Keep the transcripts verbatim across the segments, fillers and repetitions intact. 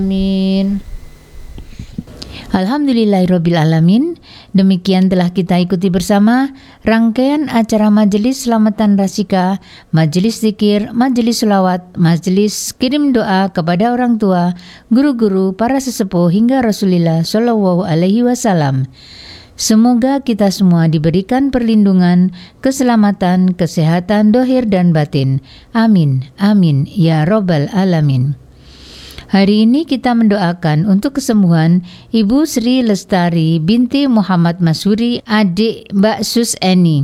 Amin. Alhamdulillahirrabbilalamin. Demikian telah kita ikuti bersama rangkaian acara Majelis Selamatan Rasika, Majelis Zikir, Majelis Selawat, Majelis Kirim Doa kepada orang tua, guru-guru, para sesepuh hingga Rasulullah Shallallahu Alaihi Wasallam. Semoga kita semua diberikan perlindungan, keselamatan, kesehatan dohir dan batin. Amin, amin, ya Rabbal Alamin. Hari ini kita mendoakan untuk kesembuhan Ibu Sri Lestari binti Muhammad Masuri, adik Mbak Sus Eni.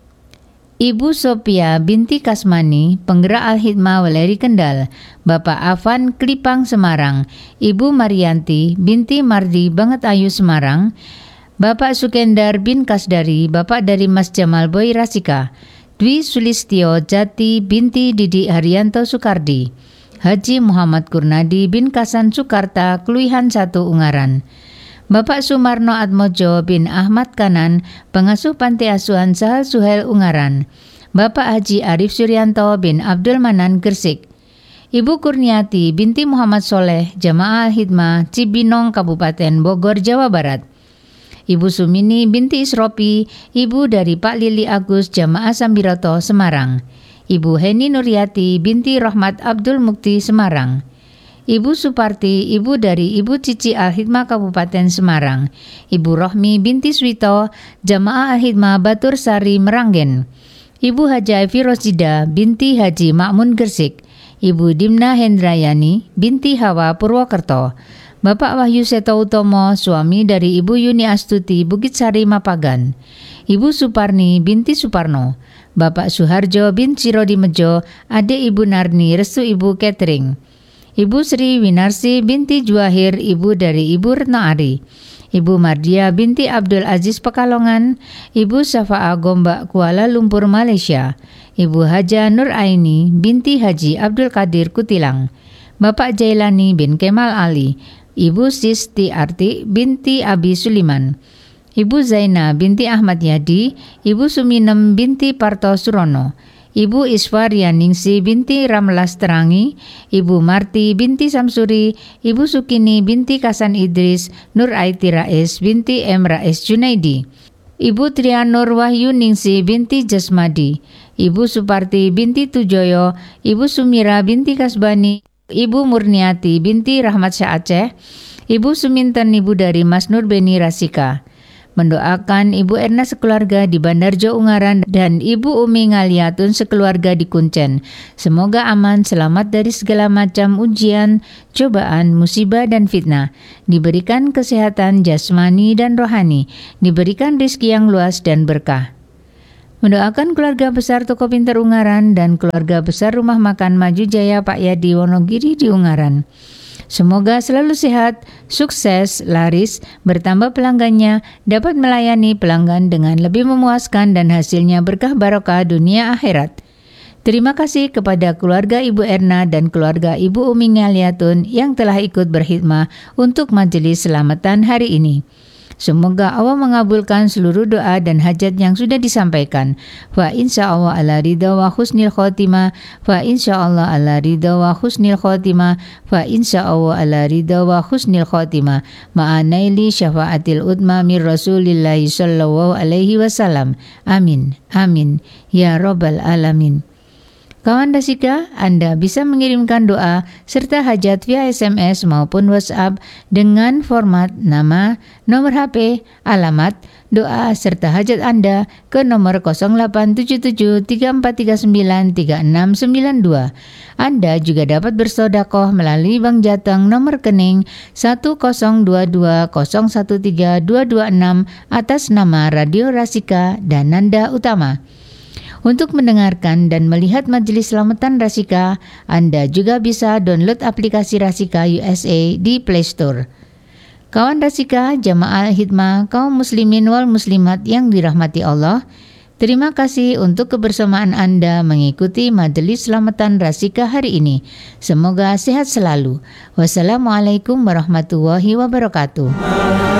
Ibu Sophia binti Kasmani, penggerak Al-Hikmah Weleri Kendal. Bapak Afan Klipang Semarang. Ibu Marianti binti Mardi Banget Ayu Semarang. Bapak Sukendar bin Kasdari, bapak dari Mas Jamal Boy Rasika. Dwi Sulistyo Jati binti Didi Haryanto Sukardi. Haji Muhammad Kurnadi bin Kasan Sukarta, Kluihan satu Ungaran. Bapak Sumarno Atmojo bin Ahmad Kanan, pengasuh Panti Asuhan Sahal Suhel Ungaran. Bapak Haji Arif Suryanto bin Abdul Manan Gresik. Ibu Kurniati binti Muhammad Soleh, Jamaah Al-Hikmah Cibinong, Kabupaten Bogor, Jawa Barat. Ibu Sumini binti Isropi, ibu dari Pak Lili Agus, Jamaah Sambiroto, Semarang. Ibu Heni Nuryati binti Rahmat Abdul Mukti, Semarang. Ibu Suparti, ibu dari Ibu Cici Al-Hikmah Kabupaten Semarang. Ibu Rohmi binti Swito, Jamaah Al-Hikmah Batur Sari, Meranggen. Ibu Haja Evi Rosida binti Haji Makmun Gresik. Ibu Dimna Hendrayani binti Hawa Purwokerto. Bapak Wahyu Seto Utomo, suami dari Ibu Yuni Astuti Bukit Sari, Mapagan. Ibu Suparni binti Suparno. Bapak Suharjo bin Cirodi Mejo, adik Ibu Narni, restu Ibu Catering. Ibu Sri Winarsi binti Juahir, ibu dari Ibu Retno Ari. Ibu Mardia binti Abdul Aziz Pekalongan. Ibu Syafa'a Gombak, Kuala Lumpur, Malaysia. Ibu Haja Nur Aini binti Haji Abdul Qadir, Kutilang. Bapak Jailani bin Kemal Ali. Ibu Sisti Arti binti Abi Suliman. Ibu Zaina binti Ahmad Yadi, Ibu Suminem binti Parto Surono, Ibu Iswarianingsi binti Ramlas Terangi, Ibu Marti binti Samsuri, Ibu Sukini binti Kasan Idris, Nur Aiti Rais binti M. Rais Junaidi, Ibu Trianur Wahyu Ningsi binti Jasmadi, Ibu Suparti binti Tujoyo, Ibu Sumira binti Kasbani, Ibu Murniati binti Rahmat Syah Aceh, Ibu Suminten ibu dari Mas Nur Beni Rasika. Mendoakan Ibu Erna sekeluarga di Bandarjo Ungaran dan Ibu Umi Ngaliatun sekeluarga di Kuncen. Semoga aman, selamat dari segala macam ujian, cobaan, musibah dan fitnah. Diberikan kesehatan jasmani dan rohani. Diberikan rezeki yang luas dan berkah. Mendoakan keluarga besar Toko Pintar Ungaran dan keluarga besar Rumah Makan Maju Jaya Pak Yadi Wonogiri di Ungaran. Semoga selalu sehat, sukses, laris, bertambah pelanggannya, dapat melayani pelanggan dengan lebih memuaskan dan hasilnya berkah barokah dunia akhirat. Terima kasih kepada keluarga Ibu Erna dan keluarga Ibu Umi Ngaliatun yang telah ikut berkhidmah untuk Majelis Selamatan hari ini. Semoga Allah mengabulkan seluruh doa dan hajat yang sudah disampaikan. Fa insya Allah ala ridha wa husnil khotimah. Fa insya Allah ala ridha wa husnil khotimah. Fa insya Allah ala ridha wa husnil khotimah. Ma'anaili syafaatil utma mir Rasulillahi sallallahu alaihi wasallam. Amin. Amin. Ya Rabbal Alamin. Kawan Rasika, Anda bisa mengirimkan doa serta hajat via S M S maupun WhatsApp dengan format nama, nomor H P, alamat, doa serta hajat Anda ke nomor nol delapan tujuh tujuh tiga empat tiga sembilan tiga enam sembilan dua. Anda juga dapat bersedekah melalui Bank Jateng nomor rekening satu nol dua dua nol satu tiga dua dua enam atas nama Radio Rasika dan Nanda Utama. Untuk mendengarkan dan melihat Majelis Selamatan Rasika, Anda juga bisa download aplikasi Rasika U S A di Play Store. Kawan Rasika, Jamaah Al-Hikmah, kaum muslimin wal muslimat yang dirahmati Allah, terima kasih untuk kebersamaan Anda mengikuti Majelis Selamatan Rasika hari ini. Semoga sehat selalu. Wassalamualaikum warahmatullahi wabarakatuh.